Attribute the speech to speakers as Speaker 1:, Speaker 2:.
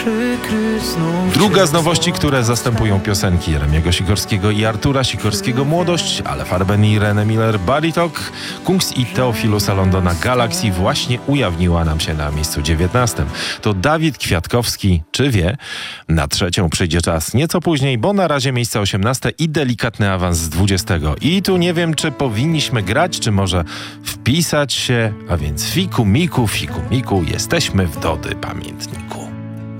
Speaker 1: przykryć znów
Speaker 2: Druga
Speaker 1: cię
Speaker 2: z nowości, które zastępują piosenki Jeremiego Sikorskiego i Artura Sikorskiego Młodość, Ale Farben i René Miller Body Talk, Kungs i Teofilusa Londona Galaxy właśnie ujawniła nam się na miejscu 19. To Dawid Kwiatkowski, czy wie? Na trzecią przyjdzie czas nieco później, bo na razie miejsce 18 i delikatny awans z 20. I tu nie wiem, czy powinniśmy grać, czy może wpisać się, a więc fiku miku, jesteśmy w Dody Pamiętniku.